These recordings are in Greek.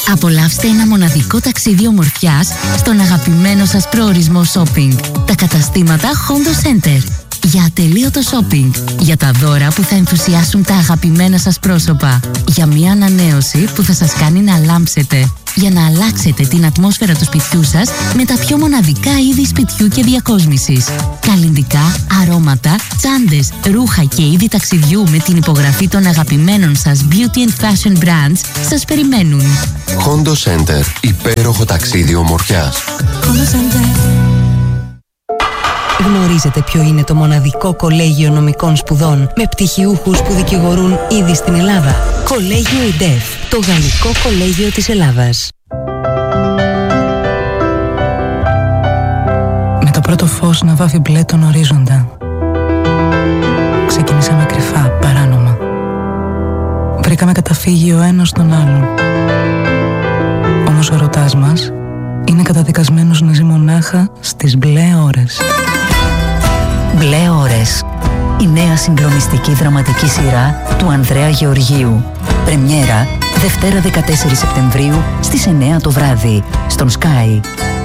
Απολαύστε ένα μοναδικό ταξίδι ομορφιάς στον αγαπημένο σας προορισμό shopping. Τα καταστήματα Hondo Center. Για ατελείωτο shopping. Για τα δώρα που θα ενθουσιάσουν τα αγαπημένα σας πρόσωπα. Για μια ανανέωση που θα σας κάνει να λάμψετε. Για να αλλάξετε την ατμόσφαιρα του σπιτιού σας με τα πιο μοναδικά είδη σπιτιού και διακόσμησης. Καλλυντικά, αρώματα, τσάντες, ρούχα και είδη ταξιδιού με την υπογραφή των αγαπημένων σας beauty and fashion brands σας περιμένουν. Hondo Center. Υπέροχο ταξίδι ομορφιάς. Hondo Center. Γνωρίζετε ποιο είναι το μοναδικό κολέγιο νομικών σπουδών με πτυχιούχους που δικηγορούν ήδη στην Ελλάδα? Κολέγιο ΕΝΤΕΦ, το Γαλλικό Κολέγιο της Ελλάδας. Με το πρώτο φως να βάφει μπλε τον ορίζοντα, ξεκινήσαμε κρυφά, παράνομα. Βρήκαμε καταφύγιο ο ένας στον άλλον. Όμως ο ερωτάς μας είναι καταδικασμένος να ζει μονάχα στις μπλε ώρες. Μπλε ώρες. Η νέα συγκλονιστική δραματική σειρά του Ανδρέα Γεωργίου. Πρεμιέρα Δευτέρα 14 Σεπτεμβρίου στις 9 το βράδυ στον Sky.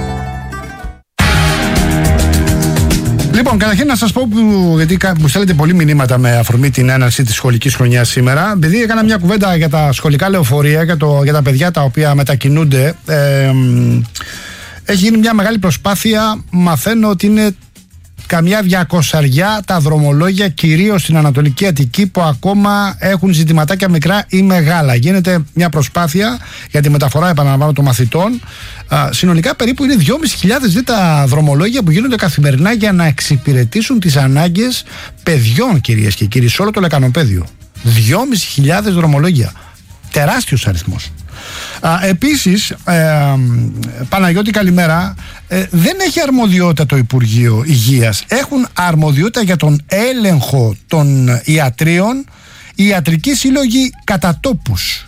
Λοιπόν, καταρχήν να σας πω, γιατί μου στέλνετε πολλοί μηνύματα με αφορμή την έναρξη της σχολικής χρονιάς σήμερα. Επειδή έκανα μια κουβέντα για τα σχολικά λεωφορεία, για τα παιδιά τα οποία μετακινούνται, έχει γίνει μια μεγάλη προσπάθεια. Μαθαίνω ότι είναι καμιά 200 τα δρομολόγια, κυρίως στην Ανατολική Αττική, που ακόμα έχουν ζητηματάκια μικρά ή μεγάλα. Γίνεται μια προσπάθεια για τη μεταφορά, επαναλαμβάνω, των μαθητών. Συνολικά περίπου είναι 2.500 τα δρομολόγια που γίνονται καθημερινά για να εξυπηρετήσουν τις ανάγκες παιδιών, κυρίες και κύριοι, σε όλο το λεκανοπέδιο. 2.500 δρομολόγια. Τεράστιος αριθμός. Επίσης, Παναγιώτη, καλημέρα. Δεν έχει αρμοδιότητα το Υπουργείο Υγείας. Έχουν αρμοδιότητα για τον έλεγχο των ιατρίων οι ιατρικοί σύλλογοι κατά τόπους.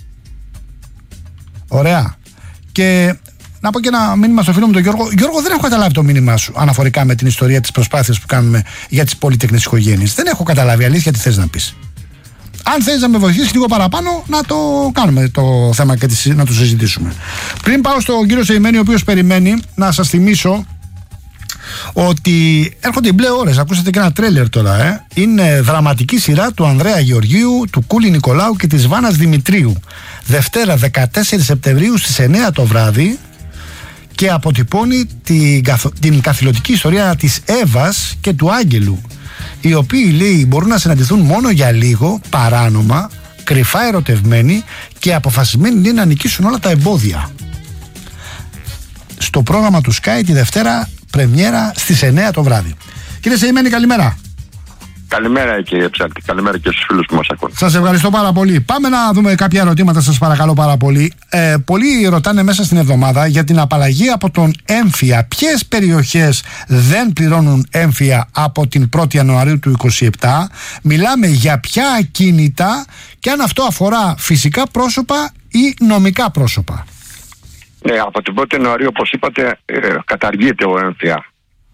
Ωραία. Και να πω και ένα μήνυμα στο φίλο μου τον Γιώργο. Γιώργο, δεν έχω καταλάβει το μήνυμά σου αναφορικά με την ιστορία της προσπάθειας που κάνουμε για τις πολυτεχνικές οικογένειες. Δεν έχω καταλάβει αλήθεια τι θες να πεις. Αν θες να με βοηθήσεις λίγο παραπάνω, να το κάνουμε το θέμα και να το συζητήσουμε. Πριν πάω στον κύριο Σεϊμένη, ο οποίος περιμένει, να σας θυμίσω ότι έρχονται οι μπλε ώρες. Ακούσατε και ένα τρέλερ τώρα. Είναι δραματική σειρά του Ανδρέα Γεωργίου, του Κούλη Νικολάου και της Βάνας Δημητρίου. Δευτέρα 14 Σεπτεμβρίου στις 9 το βράδυ, και αποτυπώνει την καθηλωτική ιστορία της Εύας και του Άγγελου, οι οποίοι, λέει, μπορούν να συναντηθούν μόνο για λίγο, παράνομα, κρυφά ερωτευμένοι και αποφασισμένοι, λέει, να νικήσουν όλα τα εμπόδια. Στο πρόγραμμα του Sky τη Δευτέρα, πρεμιέρα στις 9 το βράδυ. Κύριε Σεϊμένη, καλημέρα. Καλημέρα, κύριε Ψάρτη. Καλημέρα και στους φίλους που μας ακούν. Σας ευχαριστώ πάρα πολύ. Πάμε να δούμε κάποια ερωτήματα, σας παρακαλώ πάρα πολύ. Πολλοί ρωτάνε μέσα στην εβδομάδα για την απαλλαγή από τον έμφυα. Ποιες περιοχές δεν πληρώνουν έμφυα από την 1η Ιανουαρίου του 2027? Μιλάμε για ποια ακίνητα και αν αυτό αφορά φυσικά πρόσωπα ή νομικά πρόσωπα? Ναι, από την 1η Ιανουαρίου, όπως είπατε, καταργείται ο έμφυα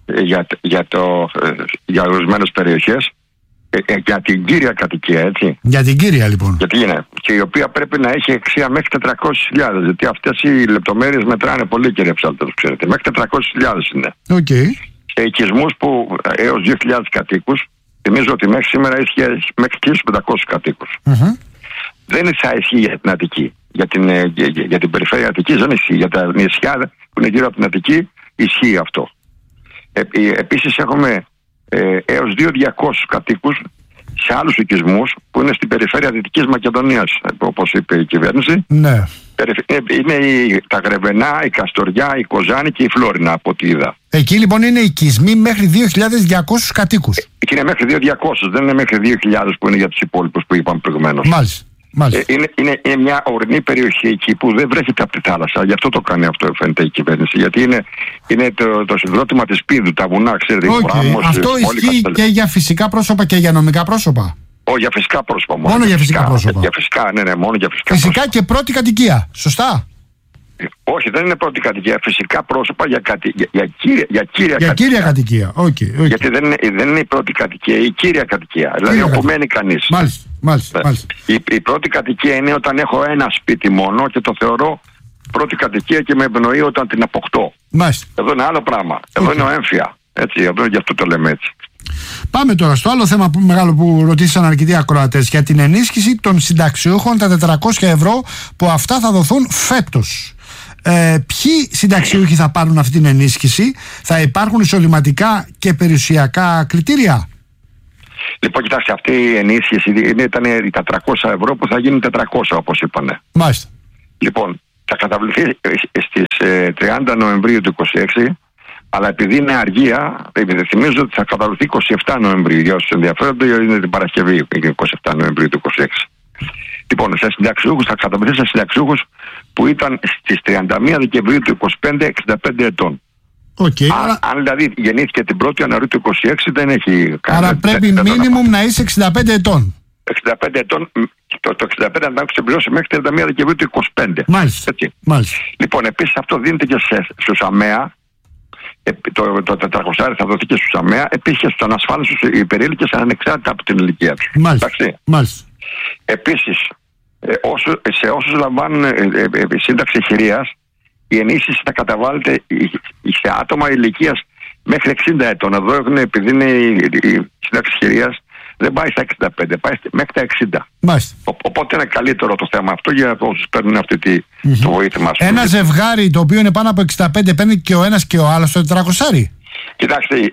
για ορισμένες περιοχές. Για την κύρια κατοικία, έτσι. Για την κύρια, λοιπόν. Γιατί είναι. Και η οποία πρέπει να έχει αξία μέχρι 400.000. Γιατί αυτές οι λεπτομέρειες μετράνε πολύ, κύριε Ψάλτη, το ξέρετε. Μέχρι 400.000 είναι. Okay. Σε οικισμούς που έως 2.000 κατοίκους, θυμίζω ότι μέχρι σήμερα ίσχυε μέχρι 1.500 κατοίκους. Δεν θα ισχύει για την Αττική. Για την περιφέρεια Αττικής δεν ισχύει. Για τα νησιά που είναι γύρω από την Αττική ισχύει αυτό. Επίσης έχουμε έως 2.200 κατοίκους σε άλλους οικισμούς που είναι στην περιφέρεια Δυτικής Μακεδονίας, όπως είπε η κυβέρνηση. Ναι. Είναι τα Γρεβενά, η Καστοριά, η Κοζάνη και η Φλόρινα, από ό,τι είδα. Εκεί λοιπόν είναι οικισμοί μέχρι 2.200 κατοίκους. Εκεί είναι μέχρι 2.200, δεν είναι μέχρι 2.000 που είναι για τους υπόλοιπους που είπαμε προηγουμένως. Μάλιστα. Είναι μια ορεινή περιοχή εκεί που δεν βρέχεται από τη θάλασσα. Γι' αυτό το κάνει αυτό, φαίνεται, η κυβέρνηση. Γιατί είναι το συγκρότημα της Πίδου, τα βουνά, ξέρετε. Αυτό ισχύει και για φυσικά πρόσωπα και για νομικά πρόσωπα? Όχι, για φυσικά πρόσωπα μόνο. Για φυσικά πρόσωπα. Για φυσικά, ναι, μόνο για φυσικά πρόσωπα. Φυσικά και πρώτη κατοικία, σωστά? Όχι, δεν είναι πρώτη κατοικία. Φυσικά πρόσωπα για κύρια κατοικία. Okay. Γιατί δεν είναι η πρώτη κατοικία, η κύρια κατοικία. Δηλαδή όπου μένει κανείς. Μάλιστα. Η πρώτη κατοικία είναι όταν έχω ένα σπίτι μόνο και το θεωρώ πρώτη κατοικία και με ευνοεί όταν την αποκτώ. Μάλιστα. Εδώ είναι άλλο πράγμα. Εδώ είναι ο έμφυα. Έτσι, εδώ γι' αυτό το λέμε έτσι. Πάμε τώρα στο άλλο θέμα μεγάλο που ρωτήσαν αρκετοί ακροατές, για την ενίσχυση των συνταξιούχων, τα 400 ευρώ που αυτά θα δοθούν φέτος. Ποιοι συνταξιούχοι θα πάρουν αυτή την ενίσχυση, θα υπάρχουν εισοδηματικά και περιουσιακά κριτήρια? Λοιπόν, κοιτάξτε, αυτή η ενίσχυση ήταν τα 300 ευρώ που θα γίνουν 400 όπως είπανε. Μάλιστα. Λοιπόν, θα καταβληθεί στις 30 Νοεμβρίου του 2026, αλλά επειδή είναι αργία, θυμίζω ότι θα καταβληθεί 27 Νοεμβρίου. Για όσους ενδιαφέρονται, είναι την Παρασκευή, 27 Νοεμβρίου του 2026. Λοιπόν, σε συνταξιούχους θα καταβληθεί σε συνταξιούχους που ήταν στις 31 Δεκεμβρίου του 25 65 ετών. Okay, αν δηλαδή γεννήθηκε την 1η Ιανουαρίου του 26, δεν έχει κάνει. Άρα πρέπει μίνιμουμ να είσαι 65 ετών. 65 ετών, το 65 να το ξεπληρώσει μέχρι 31 Δεκεμβρίου του 25. Μάλιστα. Μάλιστα. Λοιπόν, επίσης αυτό δίνεται και στους ΑΜΕΑ. Το 400 θα δοθεί και στους ΑΜΕΑ. Επίσης και στους ανασφάλιστους υπερήλικες ανεξάρτητα από την ηλικία τους. Μάλιστα. Επίσης, σε όσους λαμβάνουν σύνταξη χειρίας, η ενίσχυση θα καταβάλλεται σε άτομα ηλικίας μέχρι 60 ετών. Εδώ επειδή είναι η σύνταξη χειρίας, δεν πάει στα 65, πάει μέχρι τα 60. Μάλιστα. Οπότε είναι καλύτερο το θέμα αυτό για όσους παίρνουν αυτή το βοήθημα. Ένα ζευγάρι το οποίο είναι πάνω από 65 παίρνει και ο ένας και ο άλλος το 400. Κοιτάξτε,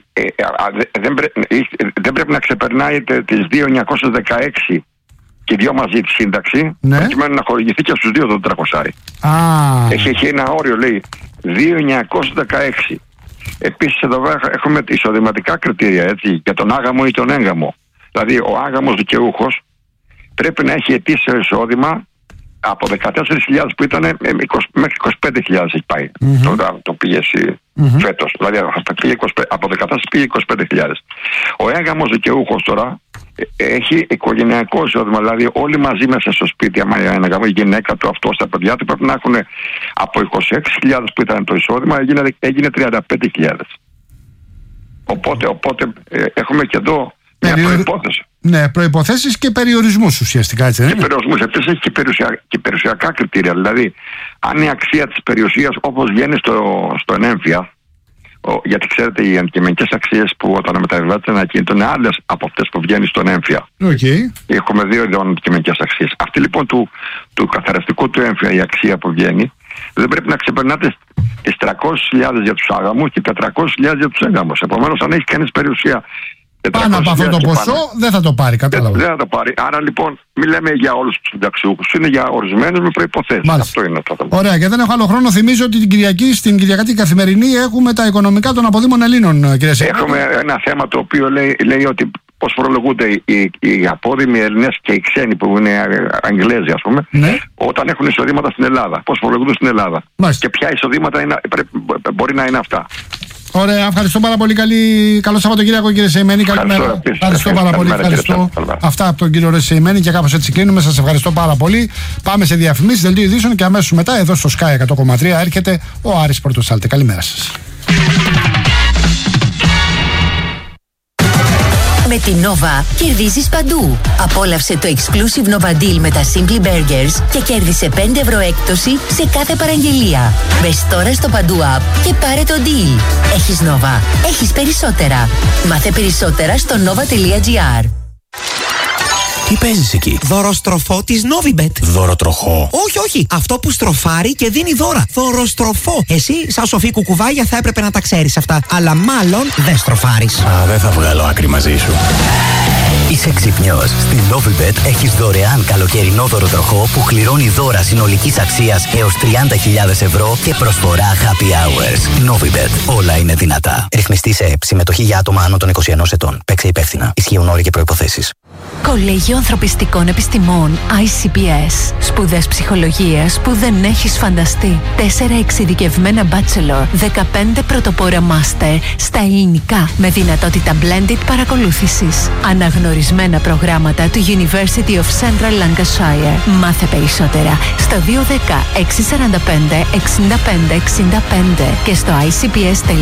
δεν πρέπει να ξεπερνάει τις 2.916 και δύο μαζί τη σύνταξη, προκειμένου να χορηγηθεί και στους δύο το 400. Έχει ένα όριο, λέει 2.916. Επίσης εδώ έχουμε εισοδηματικά κριτήρια, έτσι, για τον άγαμο ή τον έγκαμο. Δηλαδή ο άγαμος δικαιούχος πρέπει να έχει ετήσιο εισόδημα από 14.000 που ήταν μέχρι 25.000 έχει πάει. Το πήγε φέτος. Δηλαδή από 14 πήγε 25.000. Ο έγκαμος δικαιούχος τώρα έχει οικογενειακό εισόδημα. Δηλαδή όλοι μαζί μέσα στο σπίτι, άμα η γυναίκα του, αυτό, στα παιδιά του, πρέπει να έχουν από 26.000 που ήταν το εισόδημα, έγινε 35.000. Οπότε έχουμε και εδώ μια προϋπόθεση. Ναι, προϋποθέσεις και περιορισμούς ουσιαστικά, έτσι δεν είναι? Και περιορισμούς. Επίσης έχει και περιουσιακά κριτήρια. Δηλαδή, αν η αξία της περιουσίας όπως βγαίνει στον έμφυα, γιατί ξέρετε οι αντικειμενικές αξίες που όταν μεταβιβάζεται ένα ακίνητο είναι άλλες από αυτές που βγαίνει στον έμφυα. Έχουμε δύο ειδών αντικειμενικές αξίες. Αυτή λοιπόν του καθαριστικού του έμφυα, η αξία που βγαίνει, δεν πρέπει να ξεπερνάτε τις 300.000 για τους άγαμους και 400.000 για τους έγκαμους. Επομένως, αν έχει κανείς περιουσία πάνω από αυτό το ποσό, δεν θα το πάρει, κατάλαβα. Δεν θα το πάρει. Άρα λοιπόν, μην λέμε για όλους τους συνταξιούχους, είναι για ορισμένους με προϋποθέσεις. Αυτό είναι το θέμα. Ωραία, και δεν έχω άλλο χρόνο. Θυμίζω ότι στην Κυριακή καθημερινή έχουμε τα οικονομικά των αποδήμων Ελλήνων, κύριε Σεμένη. Έχουμε ένα θέμα το οποίο λέει ότι πώς φορολογούνται οι απόδημοι Ελληνές και οι ξένοι που είναι Αγγλέζοι, ας πούμε, όταν έχουν εισοδήματα στην Ελλάδα. Πώς φορολογούνται στην Ελλάδα. Και ποια εισοδήματα μπορεί να είναι αυτά. Ωραία, ευχαριστώ πάρα πολύ. Καλό Σαββατοκύριακο, κύριε Σεϊμένη. Καλημέρα. Ευχαριστώ πάρα πολύ. Ευχαριστώ. Αυτά από τον κύριο Σεϊμένη και κάπως έτσι κλείνουμε. Σας ευχαριστώ πάρα πολύ. Πάμε σε διαφημίσεις, δελτίο ειδήσεων και αμέσως μετά εδώ στο Sky 100,3 έρχεται ο Άρης Πορτοσάλτε. Καλημέρα σας. Με την Nova κερδίζεις παντού. Απόλαυσε το exclusive Nova Deal με τα Simply Burgers και κέρδισε 5 ευρώ έκπτωση σε κάθε παραγγελία. Μπες τώρα στο Παντού App και πάρε το deal. Έχεις Nova. Έχεις περισσότερα. Μάθε περισσότερα στο nova.gr. Τι παίζεις εκεί? Δωροστροφό της Novibet. Δωροτροχό? Όχι. Αυτό που στροφάρει και δίνει δώρα. Δωροστροφό. Εσύ, σαν σοφή κουκουβάγια, θα έπρεπε να τα ξέρεις αυτά. Αλλά μάλλον δεν στροφάρεις. Δεν θα βγάλω άκρη μαζί σου. Είσαι ξυπνιός. Στην Novibet έχεις δωρεάν καλοκαιρινό δωροτροχό που κληρώνει δώρα συνολικής αξίας έως 30.000 ευρώ και προσφορά happy hours. Novibet. Όλα είναι δυνατά. Ρυθμιστή σε ΕΠ. Συμμετοχή για άτομα άνω των 21 ετών. Παίξε υπεύθυνα. Ισχύουν όροι και προϋποθέσεις. Κολέγιο Ανθρωπιστικών Επιστημών ICPS. Σπουδές ψυχολογίας που δεν έχεις φανταστεί. 4 εξειδικευμένα bachelor, 15 πρωτοπόρα master στα ελληνικά με δυνατότητα blended παρακολούθησης. Αναγνωρισμένα προγράμματα του University of Central Lancashire. Μάθε περισσότερα στο 210 645 65 65 και στο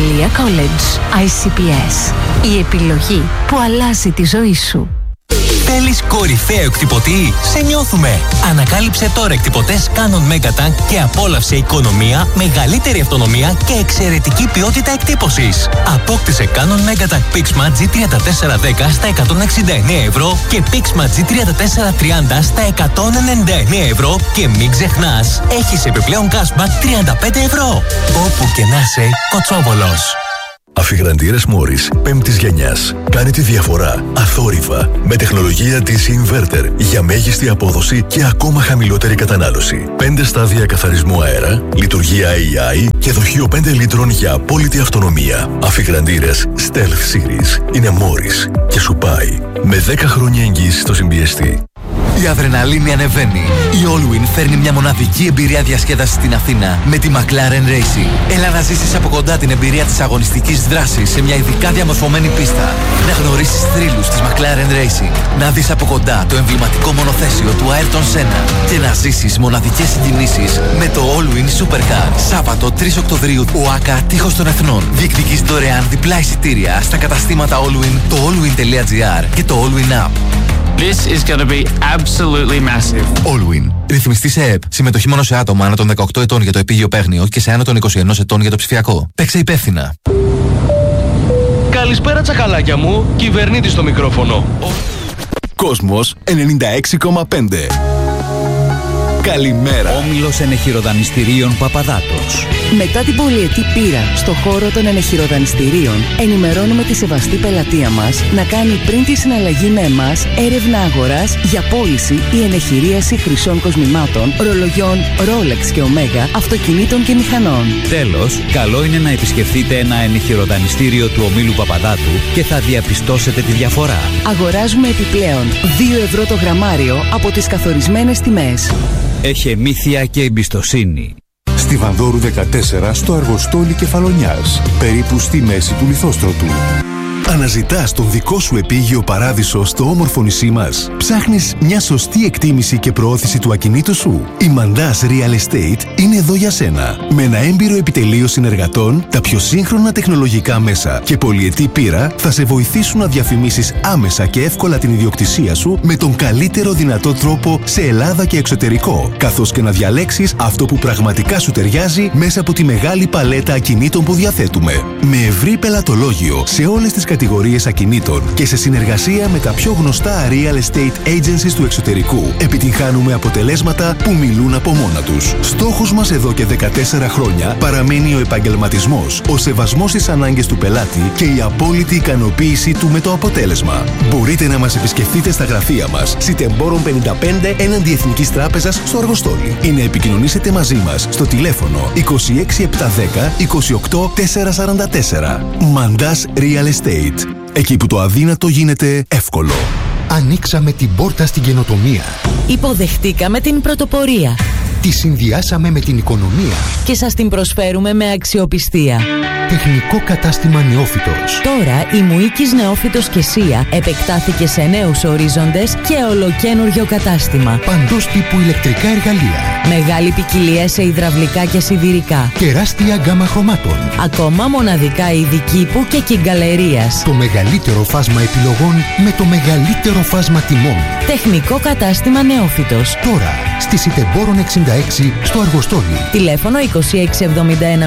icps.college. ICPS. Η επιλογή που αλλάζει τη ζωή σου. Θέλεις κορυφαίο εκτυπωτή? Σε νιώθουμε! Ανακάλυψε τώρα εκτυπωτές Canon Megatank και απόλαυσε οικονομία, μεγαλύτερη αυτονομία και εξαιρετική ποιότητα εκτύπωσης. Απόκτησε Canon Megatank Pixma G3410 στα 169 ευρώ και Pixma G3430 στα 199 ευρώ και μην ξεχνάς, έχεις επιπλέον cashback 35 ευρώ. Όπου και να είσαι, Κοτσόβολος. Αφιγραντήρες Μόρις 5ης γενιάς. Κάνε τη διαφορά αθόρυβα με τεχνολογία DC Inverter για μέγιστη απόδοση και ακόμα χαμηλότερη κατανάλωση. 5 στάδια καθαρισμού αέρα, λειτουργία AI και δοχείο 5 λίτρων για απόλυτη αυτονομία. Αφιγραντήρες Stealth Series είναι Μόρις και σου πάει με 10 χρόνια εγγύηση στο συμπιεστή. Η αδρεναλίνη ανεβαίνει. Η Allwyn φέρνει μια μοναδική εμπειρία διασκέδασης στην Αθήνα με τη McLaren Racing. Έλα να ζήσεις από κοντά την εμπειρία της αγωνιστικής δράσης σε μια ειδικά διαμορφωμένη πίστα. Να γνωρίσεις θρύλους της McLaren Racing. Να δεις από κοντά το εμβληματικό μονοθέσιο του Ayrton Senna. Και να ζήσεις μοναδικές συγκινήσεις με το Allwyn Supercar. Σάββατο 3 Οκτωβρίου, ΟΑΚΑ Τείχος των Εθνών. Διεκδικείς δωρεάν διπλά εισιτήρια στα καταστήματα Allwyn, το allwyn.gr και το Allwyn App. This is going to be absolutely massive. Allwyn. Ρυθμιστή σε ΕΕΠ. Συμμετοχή μόνο σε άτομα άνω των 18 ετών για το επίγειο παίγνιο και σε άνω των 21 ετών για το ψηφιακό. Παίξε υπεύθυνα. Καλησπέρα τσακαλάκια μου. Κυβερνήτης στο μικρόφωνο. Κόσμος 96,5. Καλημέρα. Όμιλος Ενεχειροδανιστηρίων Παπαδάτος. Μετά την πολυετή πείρα στο χώρο των ενεχειροδανιστηρίων, ενημερώνουμε τη σεβαστή πελατεία μας να κάνει πριν τη συναλλαγή με εμάς έρευνα αγοράς για πώληση ή ενεχειρίαση χρυσών κοσμημάτων, ρολογιών Rolex και Omega, αυτοκινήτων και μηχανών. Τέλος, καλό είναι να επισκεφτείτε ένα ενεχειροδανιστήριο του ομίλου Παπαδάτου και θα διαπιστώσετε τη διαφορά. Αγοράζουμε επιπλέον 2 ευρώ το γραμμάριο από τις καθορισμένες τιμές. Εχεμήθεια και εμπιστοσύνη. Στη Βανδόρου 14 στο Αργοστόλι Κεφαλονιάς, περίπου στη μέση του Λιθόστρωτου. Αναζητάς τον δικό σου επίγειο παράδεισο στο όμορφο νησί μας? Ψάχνεις μια σωστή εκτίμηση και προώθηση του ακινήτου σου? Η Mandas Real Estate είναι εδώ για σένα. Με ένα έμπειρο επιτελείο συνεργατών, τα πιο σύγχρονα τεχνολογικά μέσα και πολυετή πείρα θα σε βοηθήσουν να διαφημίσεις άμεσα και εύκολα την ιδιοκτησία σου με τον καλύτερο δυνατό τρόπο σε Ελλάδα και εξωτερικό, καθώς και να διαλέξεις αυτό που πραγματικά σου ταιριάζει μέσα από τη μεγάλη παλέτα ακινήτων που διαθέτουμε. Με ευρύ πελατολόγιο σε όλες τις κατηγορίες ακινήτων και σε συνεργασία με τα πιο γνωστά real estate agencies του εξωτερικού, επιτυγχάνουμε αποτελέσματα που μιλούν από μόνα τους. Στόχος μας εδώ και 14 χρόνια παραμένει ο επαγγελματισμός, ο σεβασμός στις ανάγκες του πελάτη και η απόλυτη ικανοποίησή του με το αποτέλεσμα. Μπορείτε να μας επισκεφτείτε στα γραφεία μας, Σιτεμπόρων 55 έναντι Εθνικής Τράπεζας στο Αργοστόλι, ή να επικοινωνήσετε μαζί μας στο τηλέφωνο 26710 28 444. Mandas Real Estate. Εκεί που το αδύνατο γίνεται εύκολο. Ανοίξαμε την πόρτα στην καινοτομία. Υποδεχτήκαμε την πρωτοπορία. Τη συνδυάσαμε με την οικονομία. Και σας την προσφέρουμε με αξιοπιστία. Τεχνικό κατάστημα Νεόφυτος. Τώρα η Μουίκης Νεόφυτος και Σία επεκτάθηκε σε νέους ορίζοντες και ολοκένουργιο κατάστημα. Παντός τύπου ηλεκτρικά εργαλεία. Μεγάλη ποικιλία σε υδραυλικά και σιδηρικά. Τεράστια γκάμα χρωμάτων. Ακόμα μοναδικά είδη κήπου και κυγκαλερίας. Το μεγαλύτερο φάσμα επιλογών με το μεγαλύτερο φάσμα τιμών. Τεχνικό κατάστημα Νεόφυτος. Τώρα στη Σιτεμπόρων 66 στο Αργοστόλι. Τηλέφωνο 26710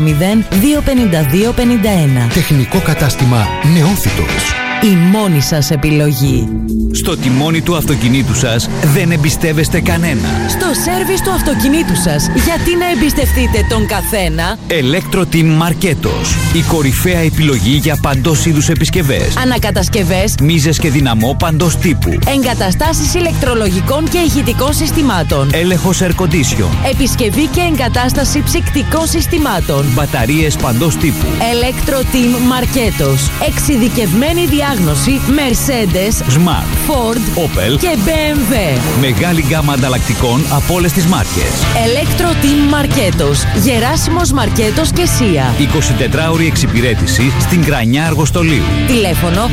252 51. Τεχνικό κατάστημα Νεόφυτος. Η μόνη σας επιλογή. Στο τιμόνι του αυτοκινήτου σας δεν εμπιστεύεστε κανένα. Στο σέρβις του αυτοκινήτου σας, γιατί να εμπιστευτείτε τον καθένα? Electro-Team Marketos. Η κορυφαία επιλογή για παντός είδους επισκευές. Ανακατασκευές, μίζες και δυναμό παντός τύπου. Εγκαταστάσεις ηλεκτρολογικών και ηχητικών συστημάτων. Έλεγχος air condition. Επισκευή και εγκατάσταση ψυκτικών συστημάτων. Μπαταρίες παντός τύπου. Electro-Team Marketos. Εξειδικευμένη διάγνωση Mercedes, Smart, Ford, Opel και BMW. Μεγάλη γκάμα ανταλλακτικών από όλες τις μάρκες. Electro-Team Marketos. Γεράσιμος Μαρκέτος και Σία. 24ωρη εξυπηρέτηση στην Κρανιά Αργοστολίου. Τηλέφωνο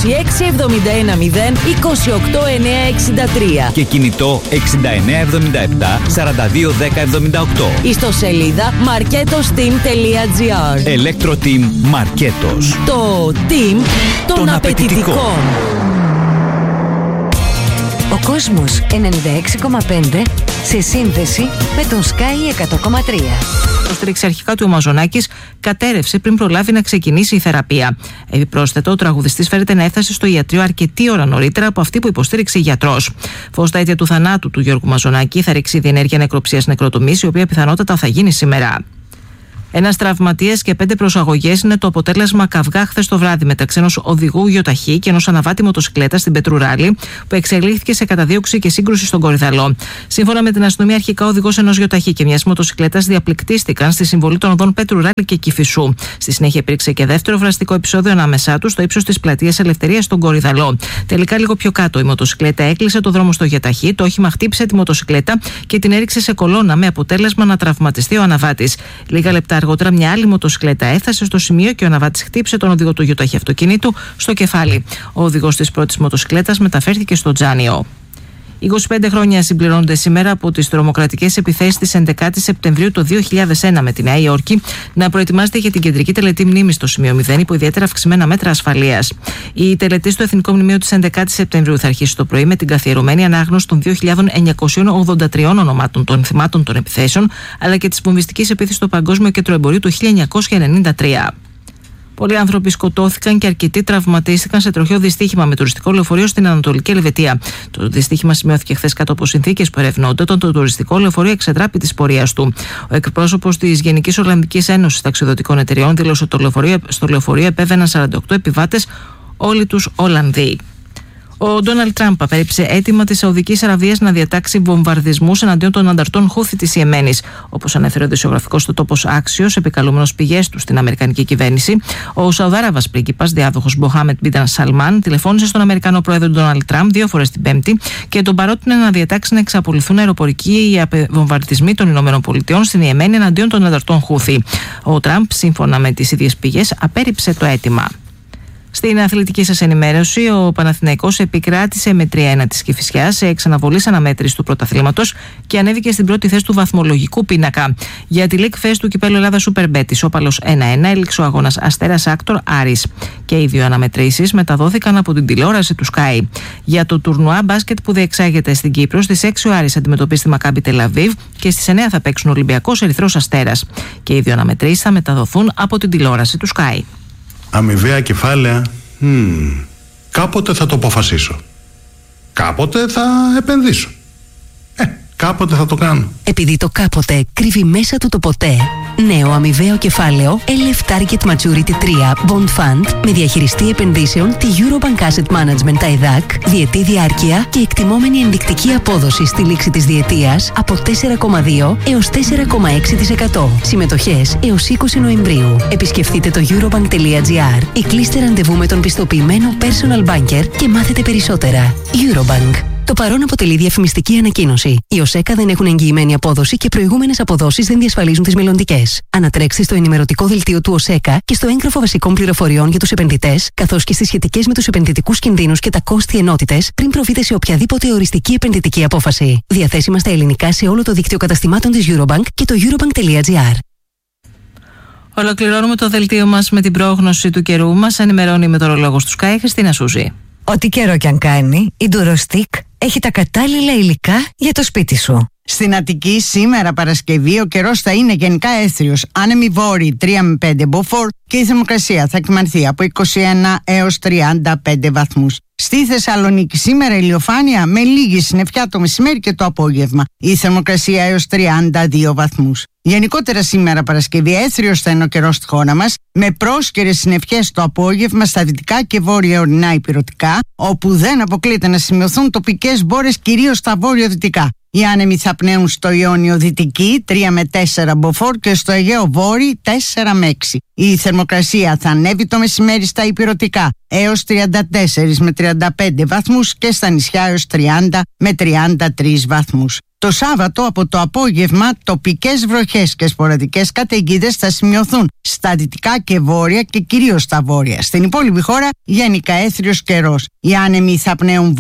26710 28963 και κινητό 6977 421078. Ιστοσελίδα marketosteam.gr. Electro-Team Marketos. Το team των απαιτητικών. Κόσμος 96,5 σε σύνδεση με τον Sky 100,3. Το στήριξη αρχικά του Μαζονάκης κατέρευσε πριν προλάβει να ξεκινήσει η θεραπεία. Επιπρόσθετο, ο τραγουδιστής φέρεται να έφτασε στο ιατρείο αρκετή ώρα νωρίτερα από αυτή που υποστήριξε γιατρός. Φως στα αίτια του θανάτου του Γιώργου Μαζονάκη θα ρίξει η διενέργεια νεκροψίας νεκροτομής, η οποία πιθανότατα θα γίνει σήμερα. Ένας τραυματίας και 5 προσαγωγές είναι το αποτέλεσμα καυγά χθες το βράδυ μεταξύ ενός οδηγού γιοταχή και ενός αναβάτη μοτοσυκλέτα στην Πετρουράλη, που εξελίχθηκε σε καταδίωξη και σύγκρουση στον Κορυδαλό. Σύμφωνα με την αστυνομία, αρχικά ο οδηγός ενός γιοταχή και μιας μοτοσυκλέτας διαπληκτίστηκαν στη συμβολή των οδών Πετρουράλη και Κηφισού. Στη συνέχεια υπήρξε και δεύτερο βραστικό επεισόδιο ανάμεσά τους στο ύψος της πλατείας Ελευθερίας στον Κορυδαλό. Τελικά, λίγο πιο κάτω, η μοτοσυκλέτα έκλεισε το δρόμο στο γιοταχή, το όχημα χτύπησε τη μοτοσυκλέτα και την έριξε σε κολόνα με αποτέλεσμα να τραυματιστεί ο αναβάτης. Λίγα λεπτά αργότερα, μια άλλη μοτοσυκλέτα έφτασε στο σημείο και ο αναβάτης χτύπησε τον οδηγό του γιοταχή αυτοκινήτου στο κεφάλι. Ο οδηγός της πρώτης μοτοσυκλέτας μεταφέρθηκε στο Τζάνιο. 25 χρόνια συμπληρώνονται σήμερα από τις τρομοκρατικές επιθέσεις της 11 Σεπτεμβρίου το 2001 με τη Νέα Υόρκη να προετοιμάζεται για την κεντρική τελετή μνήμης στο σημείο 0 υπό ιδιαίτερα αυξημένα μέτρα ασφαλείας. Η τελετή στο Εθνικό Μνημείο της 11 Σεπτεμβρίου θα αρχίσει το πρωί με την καθιερωμένη ανάγνωση των 2.983 ονομάτων των θυμάτων των επιθέσεων, αλλά και της βομβιστικής επίθεσης στο Παγκόσμιο Κέντρο Εμπορίου του 1993. Πολλοί άνθρωποι σκοτώθηκαν και αρκετοί τραυματίστηκαν σε τροχαίο δυστύχημα με τουριστικό λεωφορείο στην Ανατολική Ελβετία. Το δυστύχημα σημειώθηκε χθες κάτω από συνθήκες που ερευνώνται όταν το τουριστικό λεωφορείο εξετράπη της πορείας του. Ο εκπρόσωπος της Γενικής Ολλανδικής Ένωσης Ταξιδιωτικών Εταιριών δήλωσε ότι στο λεωφορείο επέβαιναν 48 επιβάτες, όλοι τους Ολλανδοί. Ο Ντόναλντ Τραμπ απέρριψε αίτημα της Σαουδικής Αραβίας να διατάξει βομβαρδισμούς εναντίον των ανταρτών Χούθη της Ιεμένης. Όπως ανέφερε ο δημοσιογραφικός του τόπος Άξιος, επικαλούμενος πηγές του στην Αμερικανική κυβέρνηση, ο Σαουδάραβας πρίγκιπας διάδοχος Μοχάμεντ Μπιν Σαλμάν τηλεφώνησε στον Αμερικανό πρόεδρο Ντόναλντ Τραμπ 2 φορές την Πέμπτη και τον παρότεινε να διατάξει να εξαπολυθούν αεροπορικοί βομβαρδισμοί των ΗΠΑ στην Ιεμένη εναντίον των ανταρτών Χούθη. Ο Τραμπ, σύμφωνα με τις ίδιες πηγές, απέρριψε το αίτημα. Στην αθλητική σας ενημέρωση, ο Παναθηναϊκός επικράτησε με 3-1 της Κηφισιάς σε εξαναβολής αναμέτρησης του πρωταθλήματος και ανέβηκε στην πρώτη θέση του βαθμολογικού πίνακα. Για τη League Fest του Κυπέλλου Ελλάδα Superbet, ισόπαλος 1-1, έληξε ο αγώνας Αστέρας Άκτορ Άρης. Και οι δύο αναμετρήσεις μεταδόθηκαν από την τηλεόραση του Sky. Για το τουρνουά μπάσκετ που διεξάγεται στην Κύπρο, στις 6 ο Άρης αντιμετωπίζει τη Μακάμπι Τελαβίβ και στις 9 θα παίξουν Ολυμπιακός Ερυθρός Αστέρας. Και οι δύο αναμετρήσεις θα μεταδοθούν από την τηλεόραση του Sky. Αμοιβαία κεφάλαια. Κάποτε θα το αποφασίσω. Κάποτε θα επενδύσω. Κάποτε θα το κάνω. Επειδή το κάποτε κρύβει μέσα του το ποτέ. Νέο αμοιβαίο κεφάλαιο LF Target Maturity 3 Bond Fund με διαχειριστή επενδύσεων τη Eurobank Asset Management TAIDAC, διετή διάρκεια και εκτιμόμενη ενδεικτική απόδοση στη λήξη της διετίας από 4,2 έως 4,6%. Συμμετοχές έως 20 Νοεμβρίου. Επισκεφτείτε το eurobank.gr ή κλείστε ραντεβού με τον πιστοποιημένο personal banker και μάθετε περισσότερα. Eurobank. Το παρόν αποτελεί διαφημιστική ανακοίνωση. Οι ΟΣΕΚΑ δεν έχουν εγγυημένη απόδοση και προηγούμενες αποδόσεις δεν διασφαλίζουν τις μελλοντικές. Ανατρέξτε στο ενημερωτικό δελτίο του ΟΣΕΚΑ και στο έγγραφο βασικών πληροφοριών για τους επενδυτές, καθώς και στις σχετικές με τους επενδυτικούς κινδύνους και τα κόστη ενότητες, πριν προβείτε σε οποιαδήποτε οριστική επενδυτική απόφαση. Διαθέσιμα στα ελληνικά σε όλο το δίκτυο καταστημάτων της Eurobank και το eurobank.gr. Ολοκληρώνουμε το δελτίο μας με την πρόγνωση του καιρού. Μας ενημερώνει η μετεωρολόγος του Sky, Χριστίνα Σούζη. Ό,τι καιρό κι αν κάνει, η Durostic έχει τα κατάλληλα υλικά για το σπίτι σου. Στην Αττική σήμερα Παρασκευή ο καιρός θα είναι γενικά έθριος, άνεμοι βόρειοι 3 με 5 μποφόρ και η θερμοκρασία θα κυμανθεί από 21 έως 35 βαθμούς. Στη Θεσσαλονίκη σήμερα ηλιοφάνεια με λίγη συννεφιά το μεσημέρι και το απόγευμα. Η θερμοκρασία έως 32 βαθμούς. Γενικότερα σήμερα Παρασκευή έθριος θα είναι ο καιρός στη χώρα μας, με πρόσκαιρες συννεφιές το απόγευμα στα δυτικά και βόρεια ορεινά ηπειρωτικά, όπου δεν αποκλείεται να σημειωθούν τοπικές μπόρες κυρίως στα βόρειο-δυτικά. Οι άνεμοι θα πνέουν στο Ιόνιο Δυτική 3 με 4 μποφόρ και στο Αιγαίο Βόρειο 4 με 6. Η θερμοκρασία θα ανέβει το μεσημέρι στα ηπειρωτικά έως 34 με 35 βαθμούς και στα νησιά έως 30 με 33 βαθμούς. Το Σάββατο από το απόγευμα τοπικές βροχές και σποραδικές καταιγίδες θα σημειωθούν στα δυτικά και βόρεια και κυρίως στα βόρεια. Στην υπόλοιπη χώρα γενικά έθριος καιρός. Οι άνεμοι θα πνέουν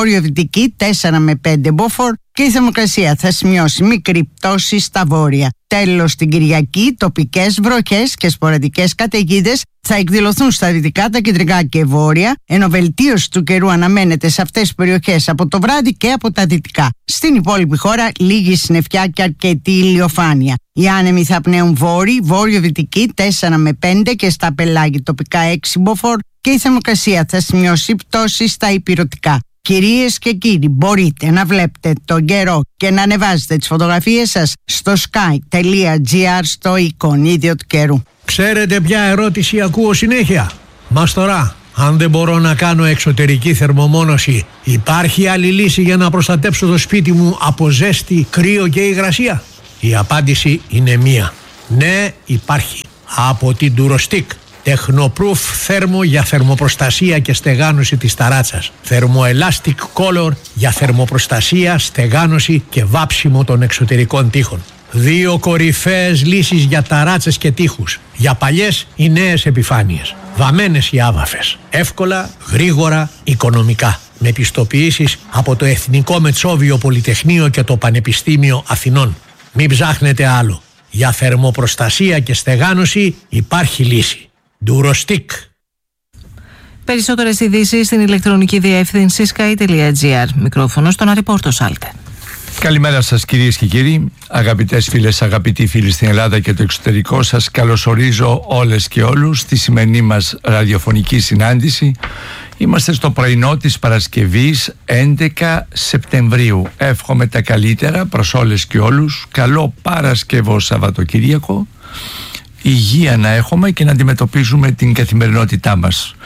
βόρειο-δυτική 4 με 5 μποφόρ και η θερμοκρασία θα σημειώσει μικρή πτώση στα βόρεια Τέλος, την Κυριακή, τοπικές βροχές και σποραδικές καταιγίδες θα εκδηλωθούν στα δυτικά, τα κεντρικά και βόρεια, ενώ βελτίωση του καιρού αναμένεται σε αυτές τις περιοχές από το βράδυ και από τα δυτικά. Στην υπόλοιπη χώρα, λίγη συννεφιά και αρκετή ηλιοφάνεια. Οι άνεμοι θα πνέουν βόρειο-δυτική 4 με 5 και στα πελάγη τοπικά 6 μποφόρ και η θερμοκρασία θα σημειώσει πτώση στα υπηρετικά. Κυρίες και κύριοι, μπορείτε να βλέπετε τον καιρό και να ανεβάζετε τις φωτογραφίες σας στο sky.gr στο εικονίδιο του καιρού. Ξέρετε ποια ερώτηση ακούω συνέχεια? Μας τώρα, αν δεν μπορώ να κάνω εξωτερική θερμομόνωση, υπάρχει άλλη λύση για να προστατέψω το σπίτι μου από ζέστη, κρύο και υγρασία? Η απάντηση είναι μία. Ναι, υπάρχει. Από την Durostick. Technoproof θέρμο για θερμοπροστασία και στεγάνωση της ταράτσας. Thermoelastic Color για θερμοπροστασία, στεγάνωση και βάψιμο των εξωτερικών τοίχων. 2 κορυφαίες λύσεις για ταράτσες και τοίχους. Για παλιές ή νέες επιφάνειες. Βαμμένες ή άβαφες. Εύκολα, γρήγορα, οικονομικά. Με πιστοποιήσεις από το Εθνικό Μετσόβιο Πολυτεχνείο και το Πανεπιστήμιο Αθηνών. Μην ψάχνετε άλλο. Για θερμοπροστασία και στεγάνωση υπάρχει λύση. Durostick. Περισσότερες ειδήσεις στην ηλεκτρονική διεύθυνση sky.gr. Μικρόφωνο στον Αριπόρτο Σάλτε. Καλημέρα σας κυρίες και κύριοι, αγαπητές φίλες, αγαπητοί φίλοι στην Ελλάδα και το εξωτερικό. Σας καλωσορίζω όλες και όλους στη σημερινή μας ραδιοφωνική συνάντηση. Είμαστε στο πρωινό της Παρασκευής 11 Σεπτεμβρίου. Εύχομαι τα καλύτερα προς όλες και όλους. Καλό Παρασκευό Σαββατοκύριακο. Υγεία να έχουμε και να αντιμετωπίζουμε την καθημερινότητά μας.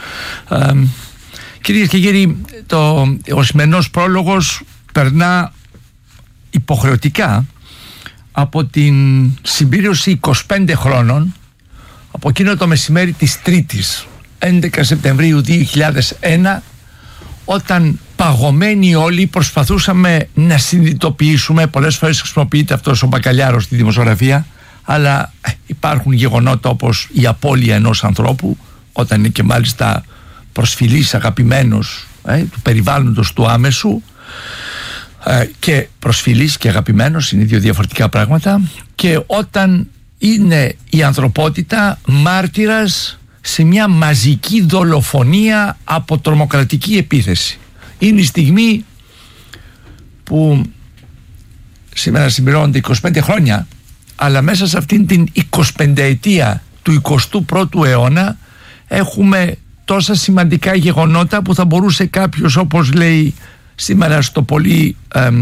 Κυρίες και κύριοι, ο σημερινός πρόλογος περνά υποχρεωτικά από την συμπλήρωση 25 χρόνων από εκείνο το μεσημέρι της Τρίτης 11 Σεπτεμβρίου 2001, όταν παγωμένοι όλοι προσπαθούσαμε να συνειδητοποιήσουμε, πολλές φορές χρησιμοποιείται αυτός ο μπακαλιάρος στη δημοσιογραφία, αλλά υπάρχουν γεγονότα όπως η απώλεια ενός ανθρώπου, όταν είναι και μάλιστα προσφυλής, αγαπημένος του περιβάλλοντος του άμεσου, και προσφυλής και αγαπημένος είναι 2 διαφορετικά πράγματα, και όταν είναι η ανθρωπότητα μάρτυρας σε μια μαζική δολοφονία από τρομοκρατική επίθεση. Είναι η στιγμή που σήμερα συμπληρώνονται 25 χρόνια, αλλά μέσα σε αυτήν την 25 ετία του 21ου αιώνα έχουμε τόσα σημαντικά γεγονότα που θα μπορούσε κάποιος, όπως λέει σήμερα στο πολύ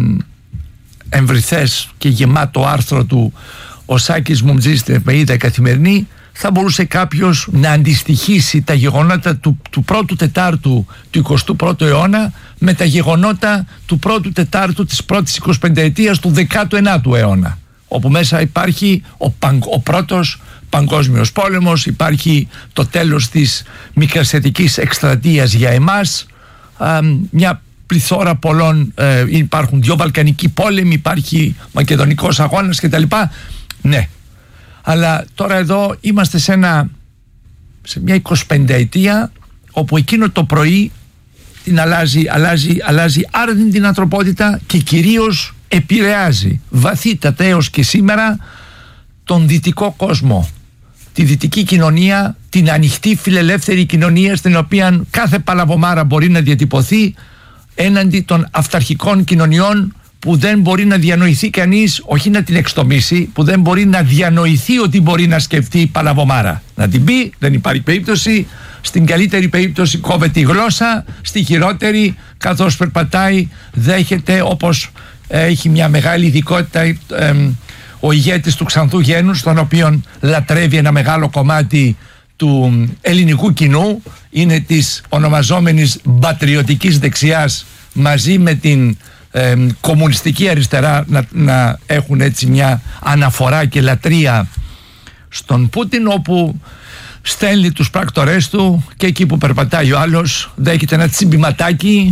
εμβριθές και γεμάτο άρθρο του ο Σάκης Μουμτζής στην εφημερίδα Καθημερινή, θα μπορούσε κάποιος να αντιστοιχίσει τα γεγονότα του πρώτου τετάρτου του 21ου αιώνα με τα γεγονότα του πρώτου τετάρτου της πρώτης 25 ετίας του 19ου αιώνα, όπου μέσα υπάρχει ο πρώτος παγκόσμιος πόλεμος, υπάρχει το τέλος της μικρασιατικής εκστρατείας για εμάς, μια πληθώρα πολλών, υπάρχουν 2 Βαλκανικοί πόλεμοι, υπάρχει Μακεδονικός αγώνας κτλ. Ναι, αλλά τώρα εδώ είμαστε σε μια 25 ετία όπου εκείνο το πρωί την αλλάζει άρδιν την ανθρωπότητα και κυρίως επηρεάζει βαθύτατα έως και σήμερα τον δυτικό κόσμο, τη δυτική κοινωνία, την ανοιχτή φιλελεύθερη κοινωνία στην οποία κάθε παλαβομάρα μπορεί να διατυπωθεί έναντι των αυταρχικών κοινωνιών που δεν μπορεί να διανοηθεί κανείς, όχι να την εξτομίσει, που δεν μπορεί να διανοηθεί ότι μπορεί να σκεφτεί παλαβομάρα. Να την πει, δεν υπάρχει περίπτωση. Στην καλύτερη περίπτωση κόβεται η γλώσσα, στη χειρότερη καθώς περπατάει δέχεται, όπως έχει μια μεγάλη ειδικότητα ο ηγέτης του Ξανθού Γένους, τον οποίον λατρεύει ένα μεγάλο κομμάτι του ελληνικού κοινού, είναι της ονομαζόμενης πατριωτικής δεξιάς, μαζί με την κομμουνιστική αριστερά να έχουν έτσι μια αναφορά και λατρεία στον Πούτιν, όπου στέλνει τους πράκτορές του και εκεί που περπατάει ο άλλος δέχεται ένα τσιμπηματάκι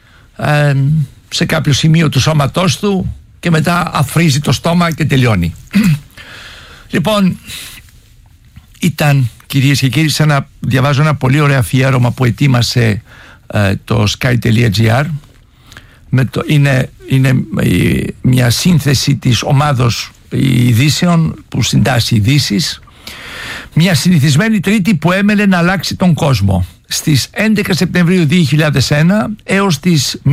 σε κάποιο σημείο του σώματός του και μετά αφρίζει το στόμα και τελειώνει. Λοιπόν, ήταν, κυρίες και κύριοι, διαβάζω ένα πολύ ωραίο αφιέρωμα που ετοίμασε το sky.gr. Είναι μια σύνθεση της ομάδος ειδήσεων που συντάσσει ειδήσεις. Μια συνηθισμένη Τρίτη που έμελε να αλλάξει τον κόσμο. Στις 11 Σεπτεμβρίου 2001 έως τις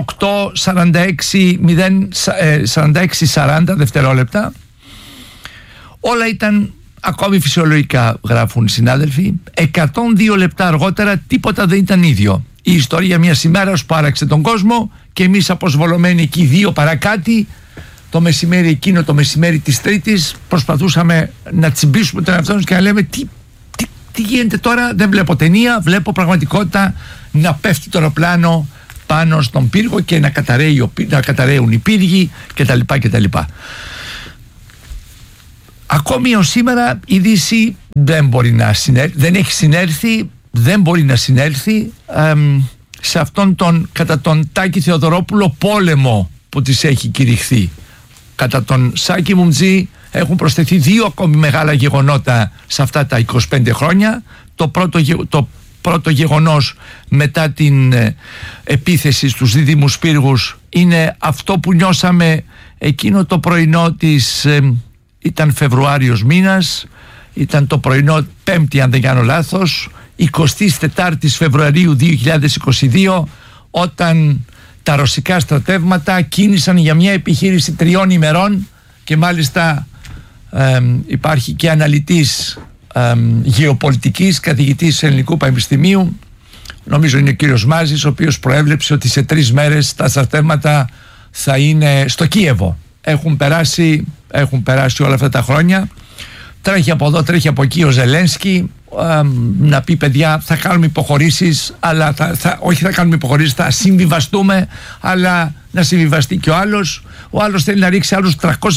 08:46 δευτερόλεπτα όλα ήταν ακόμη φυσιολογικά, γράφουν οι συνάδελφοι. 102 λεπτά αργότερα τίποτα δεν ήταν ίδιο. Η ιστορία μιας ημέρας που άραξε τον κόσμο και εμείς αποσβολωμένοι εκεί 2 παρακάτι το μεσημέρι εκείνο, το μεσημέρι της Τρίτης, προσπαθούσαμε να τσιμπήσουμε τον εαυτό μας και να λέμε τι γίνεται τώρα, δεν βλέπω ταινία, βλέπω πραγματικότητα να πέφτει το αεροπλάνο πάνω στον πύργο και να καταραίουν οι πύργοι κτλ. Ακόμη ως σήμερα η Δύση δεν μπορεί να συνέλθει σε αυτόν τον κατά τον Τάκη Θεοδωρόπουλο πόλεμο που της έχει κηρυχθεί. Κατά τον Σάκη Μουμτζή έχουν προσθεθεί 2 ακόμη μεγάλα γεγονότα σε αυτά τα 25 χρόνια. Το πρώτο γεγονός μετά την επίθεση στους δίδυμους πύργους είναι αυτό που νιώσαμε εκείνο το πρωινό ήταν Φεβρουάριος μήνας, ήταν το πρωινό 5η αν δεν κάνω λάθος, 24 Φεβρουαρίου 2022, όταν τα ρωσικά στρατεύματα κίνησαν για μια επιχείρηση 3 ημερών και μάλιστα υπάρχει και αναλυτής γεωπολιτικής, καθηγητής Ελληνικού Πανεπιστημίου, νομίζω είναι ο κύριος Μάζης, ο οποίος προέβλεψε ότι σε 3 μέρες τα στρατεύματα θα είναι στο Κίεβο. Έχουν περάσει όλα αυτά τα χρόνια. Τρέχει από εδώ, τρέχει από εκεί ο Ζελένσκι να πει παιδιά θα κάνουμε υποχωρήσεις, αλλά όχι θα κάνουμε υποχωρήσεις, θα συμβιβαστούμε, αλλά να συμβιβαστεί και ο άλλος θέλει να ρίξει άλλους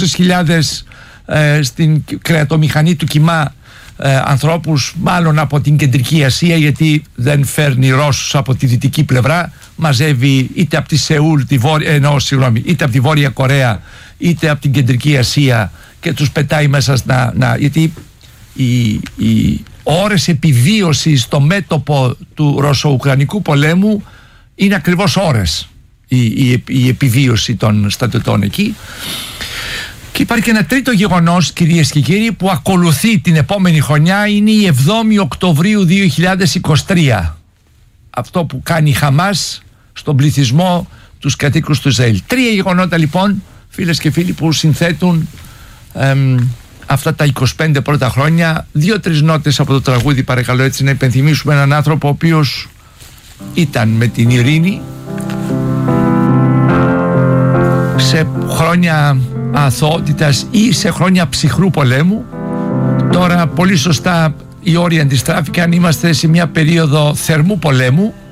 300.000 στην κρεατομηχανή του Κιμά, ανθρώπους μάλλον από την Κεντρική Ασία, γιατί δεν φέρνει Ρώσους από τη δυτική πλευρά, μαζεύει είτε από τη Σεούλ είτε από τη Βόρεια Κορέα είτε από την Κεντρική Ασία και τους πετάει μέσα γιατί οι ώρες επιβίωσης στο μέτωπο του Ρωσο-Ουκρανικού πολέμου είναι ακριβώς ώρες η επιβίωση των στρατιωτών εκεί. Και υπάρχει και ένα τρίτο γεγονός, κυρίες και κύριοι, που ακολουθεί την επόμενη χρονιά, είναι η 7η Οκτωβρίου 2023. Αυτό που κάνει η Χαμάς στον πληθυσμό, τους κατοίκους του Ισραήλ. 3 γεγονότα λοιπόν, φίλες και φίλοι, που συνθέτουν αυτά τα 25 πρώτα χρόνια. 2-3 νότες από το τραγούδι, παρακαλώ, έτσι να υπενθυμίσουμε έναν άνθρωπο ο οποίος ήταν με την ειρήνη σε χρόνια αθωότητας ή σε χρόνια ψυχρού πολέμου. Τώρα πολύ σωστά οι όροι αντιστράφηκαν, είμαστε σε μια περίοδο θερμού πολέμου